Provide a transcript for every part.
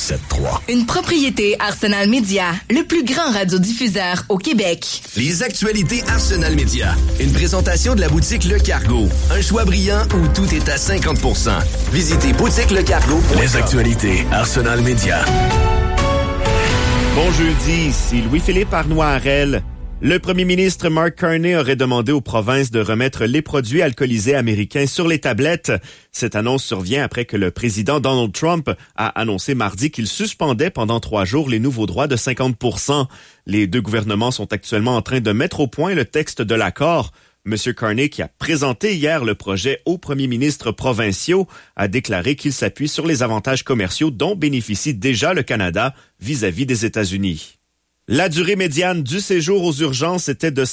97.3. Une propriété Arsenal Média, le plus grand radiodiffuseur au Québec. Les actualités Arsenal Média. Une présentation de la boutique Le Cargo. Un choix brillant où tout est à 50%. Visitez boutiquelecargo.com. Les actualités Arsenal Média. Bon jeudi, ici Louis-Philippe Arnois-Harel. Le premier ministre Mark Carney aurait demandé aux provinces de remettre les produits alcoolisés américains sur les tablettes. Cette annonce survient après que le président Donald Trump a annoncé mardi qu'il suspendait pendant 3 jours les nouveaux droits de 50%. Les deux gouvernements sont actuellement en train de mettre au point le texte de l'accord. M. Carney, qui a présenté hier le projet aux premiers ministres provinciaux, a déclaré qu'il s'appuie sur les avantages commerciaux dont bénéficie déjà le Canada vis-à-vis des États-Unis. La durée médiane du séjour aux urgences était de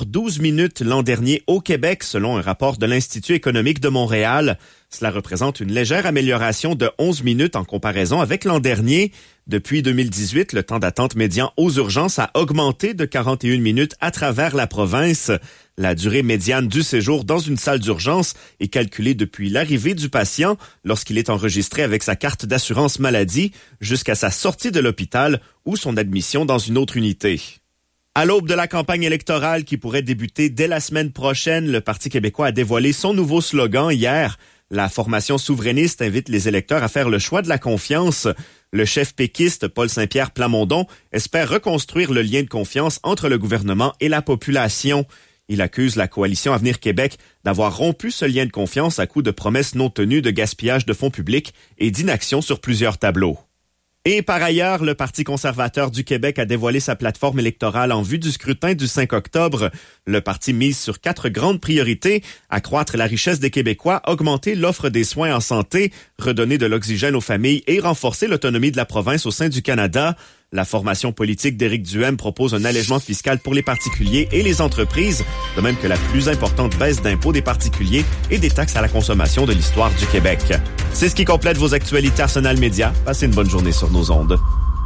5h12 l'an dernier au Québec, selon un rapport de l'Institut économique de Montréal. Cela représente une légère amélioration de 11 minutes en comparaison avec l'an dernier. Depuis 2018, le temps d'attente médian aux urgences a augmenté de 41 minutes à travers la province. La durée médiane du séjour dans une salle d'urgence est calculée depuis l'arrivée du patient lorsqu'il est enregistré avec sa carte d'assurance maladie jusqu'à sa sortie de l'hôpital ou son admission dans une autre unité. À l'aube de la campagne électorale qui pourrait débuter dès la semaine prochaine, le Parti québécois a dévoilé son nouveau slogan hier. La formation souverainiste invite les électeurs à faire le choix de la confiance. Le chef péquiste Paul Saint-Pierre Plamondon espère reconstruire le lien de confiance entre le gouvernement et la population. Il accuse la coalition Avenir Québec d'avoir rompu ce lien de confiance à coups de promesses non tenues, de gaspillage de fonds publics et d'inaction sur plusieurs tableaux. Et par ailleurs, le Parti conservateur du Québec a dévoilé sa plateforme électorale en vue du scrutin du 5 octobre. Le parti mise sur 4 grandes priorités: accroître la richesse des Québécois, augmenter l'offre des soins en santé, redonner de l'oxygène aux familles et renforcer l'autonomie de la province au sein du Canada. La formation politique d'Éric Duhaime propose un allègement fiscal pour les particuliers et les entreprises, de même que la plus importante baisse d'impôts des particuliers et des taxes à la consommation de l'histoire du Québec. C'est ce qui complète vos actualités Arsenal Média. Passez une bonne journée sur nos ondes.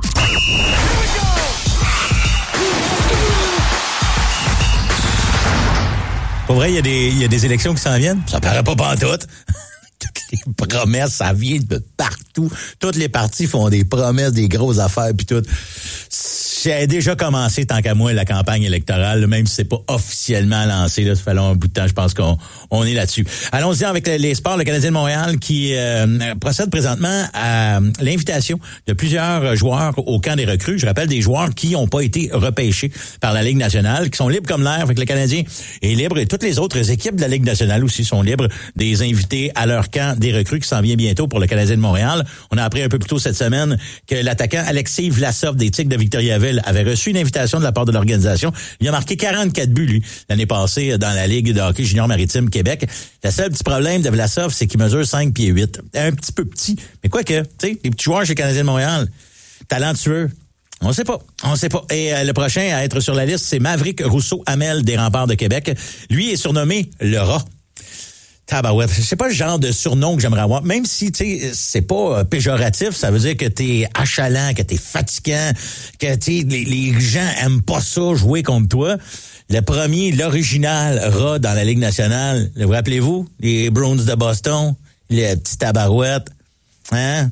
Pour vrai, il y a des élections qui s'en viennent. Ça paraît pas pantoute. Toutes les promesses, ça vient de partout. Toutes les partis font des promesses, des grosses affaires, puis tout. J'ai déjà commencé, tant qu'à moi, la campagne électorale, même si c'est pas officiellement lancé. Là, ça fait un bout de temps, je pense qu'on est là-dessus. Allons-y avec les sports. Le Canadien de Montréal qui procède présentement à l'invitation de plusieurs joueurs au camp des recrues. Je rappelle des joueurs qui n'ont pas été repêchés par la Ligue nationale, qui sont libres comme l'air. Fait que le Canadien est libre et toutes les autres équipes de la Ligue nationale aussi sont libres des invités à leur camp des recrues qui s'en vient bientôt pour le Canadien de Montréal. On a appris un peu plus tôt cette semaine que l'attaquant Alexei Vlasov des Tigres de Victoriaville avait reçu une invitation de la part de l'organisation. Il a marqué 44 buts, lui, l'année passée dans la Ligue de hockey junior maritime Québec. Le seul petit problème de Vlasov, c'est qu'il mesure 5 pieds 8. Un petit peu petit. Mais quoi que, tu sais, les petits joueurs chez le Canadien de Montréal, talentueux. On sait pas. Et le prochain à être sur la liste, c'est Maverick Rousseau-Hamel des Remparts de Québec. Lui est surnommé le rat. Tabarouette. C'est pas le genre de surnom que j'aimerais avoir. Même si, tu sais, c'est pas péjoratif, ça veut dire que t'es achalant, que t'es fatigant, que les gens aiment pas ça, jouer contre toi. Le premier, l'original rat dans la Ligue nationale, vous rappelez-vous? Les Bruins de Boston, les petits tabarouettes, hein?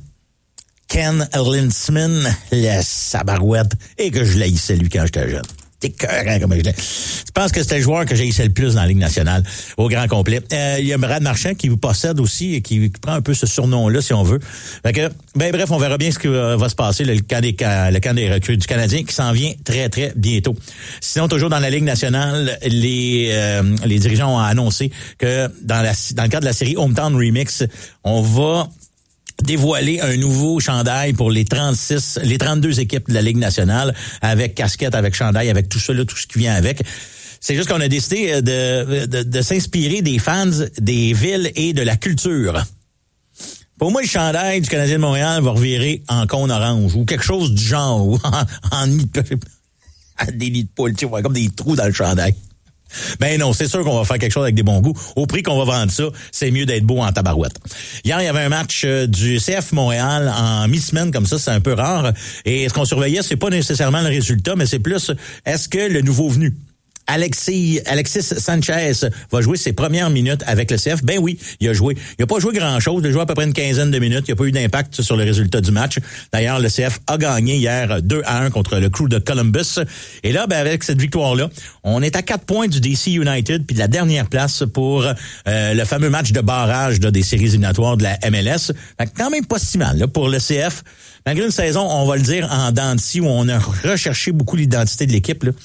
Ken Linseman, le sabarouette, et que je l'haïssais lui quand j'étais jeune. T'es cœur, comme je l'ai. Je pense que c'était le joueur que j'ai essayé le plus dans la Ligue nationale, au grand complet. Il y a Brad Marchand qui vous possède aussi et qui prend un peu ce surnom-là, si on veut. Fait que, bref, on verra bien ce qui va se passer, le camp des recrues du Canadien qui s'en vient très, très bientôt. Sinon, toujours dans la Ligue nationale, les dirigeants ont annoncé que dans le cadre de la série Hometown Remix, on va dévoiler un nouveau chandail pour les 32 équipes de la Ligue nationale, avec casquette, avec chandail, avec tout ça, là, tout ce qui vient avec. C'est juste qu'on a décidé de s'inspirer des fans des villes et de la culture. Pour moi, le chandail du Canadien de Montréal va revirer en cône orange ou quelque chose du genre, ou en nid des nids de poule, tu vois, comme des trous dans le chandail. Ben non, c'est sûr qu'on va faire quelque chose avec des bons goûts. Au prix qu'on va vendre ça, c'est mieux d'être beau en tabarouette. Hier, il y avait un match du CF Montréal en mi-semaine, comme ça, c'est un peu rare. Et ce qu'on surveillait, c'est pas nécessairement le résultat, mais c'est plus, est-ce que le nouveau venu Alexis Sanchez va jouer ses premières minutes avec le CF. Ben oui, il a joué. Il a pas joué grand-chose. Il a joué à peu près une quinzaine de minutes. Il n'y a pas eu d'impact sur le résultat du match. D'ailleurs, le CF a gagné hier 2-1 contre le Crew de Columbus. Et là, ben avec cette victoire-là, on est à 4 points du DC United puis de la dernière place pour le fameux match de barrage des séries éliminatoires de la MLS. Fait que quand même pas si mal là, pour le CF. Malgré une saison, on va le dire, en dents de scie, où on a recherché beaucoup l'identité de l'équipe, là.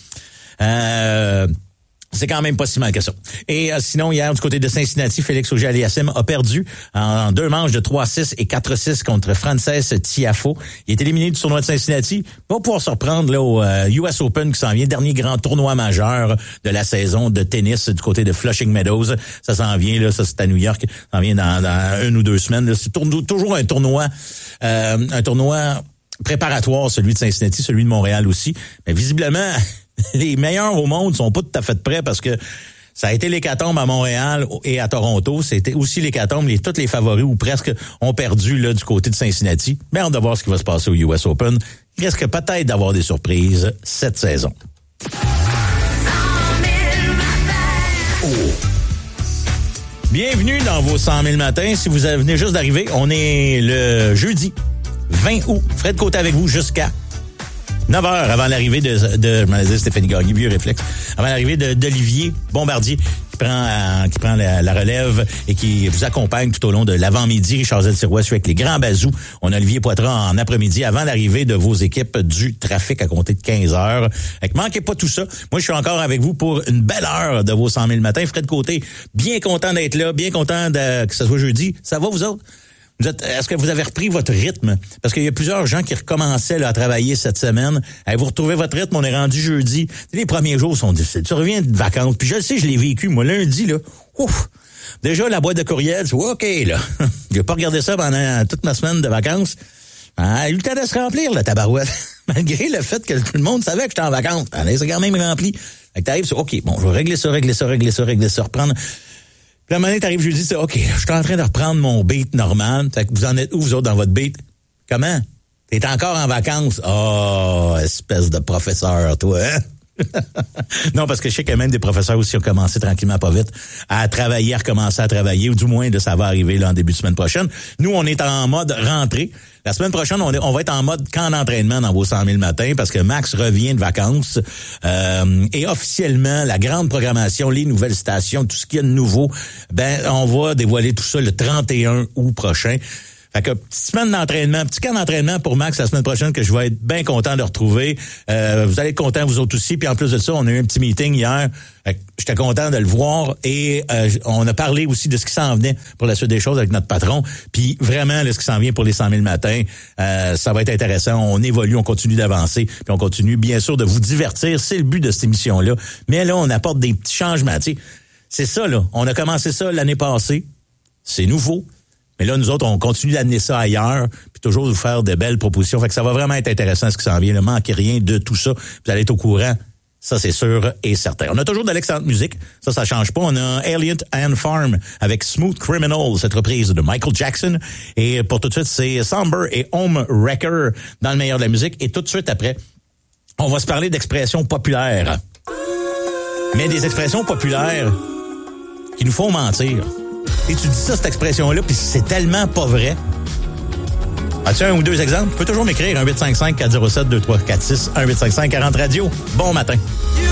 C'est quand même pas si mal que ça. Et sinon, hier, du côté de Cincinnati, Félix Auger-Aliassime a perdu en 2 manches de 3-6 et 4-6 contre Frances Tiafoe. Il est éliminé du tournoi de Cincinnati. Il va pouvoir se reprendre là, au US Open qui s'en vient, dernier grand tournoi majeur de la saison de tennis du côté de Flushing Meadows. Ça s'en vient, là, ça c'est à New York. Ça s'en vient dans 1 ou 2 semaines. Là. C'est toujours un tournoi préparatoire, celui de Cincinnati, celui de Montréal aussi. Mais visiblement, les meilleurs au monde sont pas tout à fait prêts parce que ça a été l'hécatombe à Montréal et à Toronto. C'était aussi l'hécatombe. Tous les favoris ou presque ont perdu là du côté de Cincinnati. Mais on va voir ce qui va se passer au US Open. Il risque peut-être d'avoir des surprises cette saison. Oh. Bienvenue dans vos 100 000 matins. Si vous venez juste d'arriver, on est le jeudi 20 août. Fred Côté avec vous jusqu'à 9h avant l'arrivée de je m'en disais Stéphanie Gagné, vieux réflexe, avant l'arrivée d'Olivier Bombardier qui prend la relève et qui vous accompagne tout au long de l'avant-midi. Richard Z-Sirois suit avec les grands bazous. On a Olivier Poitras en après-midi avant l'arrivée de vos équipes du trafic à compter de 15h. Manquez pas tout ça. Moi, je suis encore avec vous pour une belle heure de vos 100 000 matins. Fred Côté, bien content d'être là, bien content que ce soit jeudi. Ça va, vous autres? Est-ce que vous avez repris votre rythme? Parce qu'il y a plusieurs gens qui recommençaient là, à travailler cette semaine. Vous retrouvez votre rythme, on est rendu jeudi. Les premiers jours sont difficiles. Tu reviens de vacances. Puis je le sais, je l'ai vécu. Moi, lundi, là, ouf! Déjà, la boîte de courriel, c'est OK, là. J'ai pas regardé ça pendant toute ma semaine de vacances. Ah, il a eu le temps de se remplir, la tabarouette. Malgré le fait que tout le monde savait que j'étais en vacances. Allez, c'est quand même rempli. Fait que t'arrives, c'est OK, bon, je vais régler ça, reprendre. Puis à un moment donné, t'arrives jeudi, c'est OK, je suis en train de reprendre mon beat normal. Fait que vous en êtes où, vous autres, dans votre beat? Comment? T'es encore en vacances? Oh, espèce de professeur, toi, hein? Non, parce que je sais que même des professeurs aussi ont commencé tranquillement, pas vite, à travailler, à recommencer à travailler, ou du moins, ça va arriver là en début de semaine prochaine. Nous, on est en mode rentrée. La semaine prochaine, on va être en mode camp d'entraînement dans vos 100 000 matins parce que Max revient de vacances. Et officiellement, la grande programmation, les nouvelles stations, tout ce qu'il y a de nouveau, on va dévoiler tout ça le 31 août prochain. Fait que petite semaine d'entraînement, petit camp d'entraînement pour Max la semaine prochaine que je vais être bien content de retrouver. Vous allez être contents vous autres aussi. Puis en plus de ça, on a eu un petit meeting hier. J'étais content de le voir et on a parlé aussi de ce qui s'en venait pour la suite des choses avec notre patron. Puis vraiment, là, ce qui s'en vient pour les 100 000 matins, ça va être intéressant. On évolue, on continue d'avancer, puis on continue bien sûr de vous divertir. C'est le but de cette émission-là. Mais là, on apporte des petits changements. Tu sais, c'est ça, là. On a commencé ça l'année passée. C'est nouveau. Mais là, nous autres, on continue d'amener ça ailleurs, puis toujours vous faire de belles propositions. Fait que ça va vraiment être intéressant ce qui s'en vient. Ne manquez rien de tout ça. Vous allez être au courant. Ça, c'est sûr et certain. On a toujours de l'excellente musique. Ça change pas. On a Elliott and Farm avec Smooth Criminal, cette reprise de Michael Jackson. Et pour tout de suite, c'est Somber et Home Wrecker dans le meilleur de la musique. Et tout de suite après, on va se parler d'expressions populaires. Mais des expressions populaires qui nous font mentir. Et tu dis ça, cette expression-là, puis c'est tellement pas vrai. As-tu un ou deux exemples? Tu peux toujours m'écrire 1-855-407-2346, 1-855-40 Radio. Bon matin.